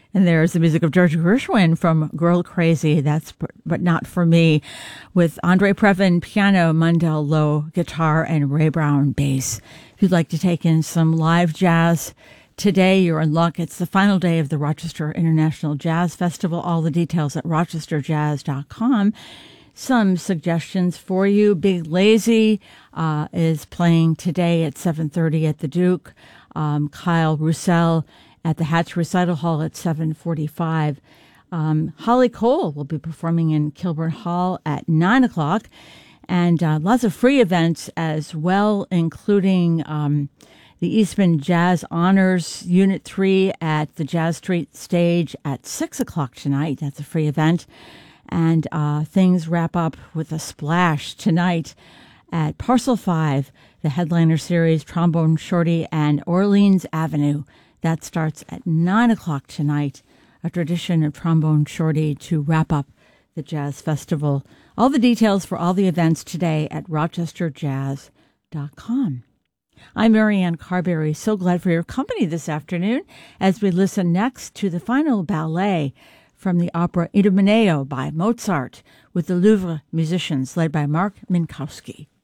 And there's the music of George Gershwin from Girl Crazy, That's But Not For Me, with Andre Previn, piano, Mundell Lowe, guitar, and Ray Brown, bass. If you'd like to take in some live jazz today, you're in luck. It's the final day of the Rochester International Jazz Festival. All the details at rochesterjazz.com. Some suggestions for you. Big Lazy is playing today at 7:30 at the Duke. Kyle Roussel at the Hatch Recital Hall at 7:45. Holly Cole will be performing in Kilburn Hall at 9 o'clock. And lots of free events as well, including the Eastman Jazz Honors Unit 3 at the Jazz Street Stage at 6 o'clock tonight. That's a free event. And things wrap up with a splash tonight at Parcel 5, the headliner series, Trombone Shorty and Orleans Avenue. That starts at 9 o'clock tonight, a tradition of Trombone Shorty to wrap up the Jazz Festival. All the details for all the events today at rochesterjazz.com. I'm Marianne Carberry. So glad for your company this afternoon as we listen next to the final ballet from the opera Idomeneo by Mozart with the Louvre musicians led by Mark Minkowski.